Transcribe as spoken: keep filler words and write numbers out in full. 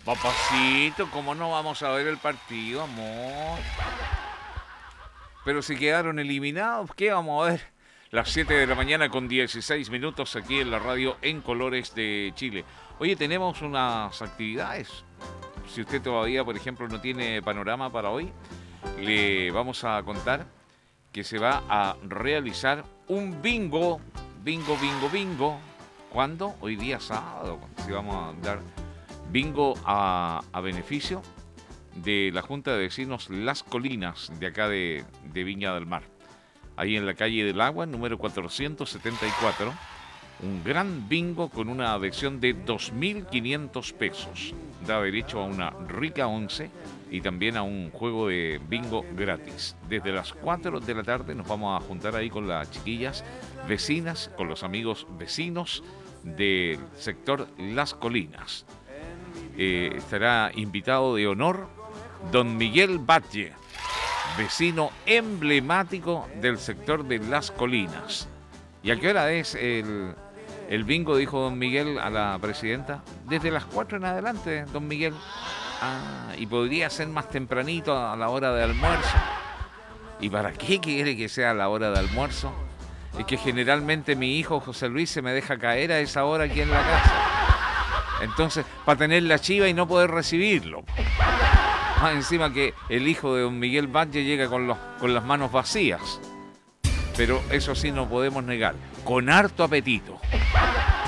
Papacito, ¿cómo no vamos a ver el partido, amor? Pero si quedaron eliminados, ¿qué vamos a ver? Las siete de la mañana con dieciséis minutos aquí en la radio En Colores de Chile. Oye, tenemos unas actividades. Si usted todavía, por ejemplo, no tiene panorama para hoy, le vamos a contar que se va a realizar un bingo, bingo, bingo, bingo. ¿Cuándo? Hoy día sábado. Si vamos a dar bingo a, a beneficio de la Junta de Vecinos Las Colinas, de acá de, de Viña del Mar. Ahí en la calle del Agua, número cuatrocientos setenta y cuatro. Un gran bingo con una adhesión de dos mil quinientos pesos. Da derecho a una rica once y también a un juego de bingo gratis. Desde las cuatro de la tarde nos vamos a juntar ahí con las chiquillas vecinas, con los amigos vecinos del sector Las Colinas. Eh, estará invitado de honor don Miguel Batlle, vecino emblemático del sector de Las Colinas. ¿Y a qué hora es el, el bingo? Dijo don Miguel a la presidenta. Desde las cuatro en adelante, don Miguel. Ah, y podría ser más tempranito a la hora de almuerzo. ¿Y para qué quiere que sea a la hora de almuerzo? Es que generalmente mi hijo José Luis se me deja caer a esa hora aquí en la casa. Entonces, para tener la chiva y no poder recibirlo. Más encima que el hijo de don Miguel Valle llega con, los, con las manos vacías. Pero eso sí no podemos negar, con harto apetito.